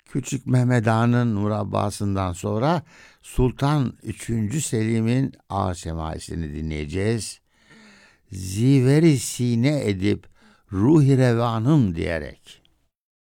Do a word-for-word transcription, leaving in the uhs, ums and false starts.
Küçük Mehmed Ağa'nın murabbasından sonra Sultan üçüncü. Selim'in ağır semaisini dinleyeceğiz. Ziveri sine edip ruhi revanım diyerek.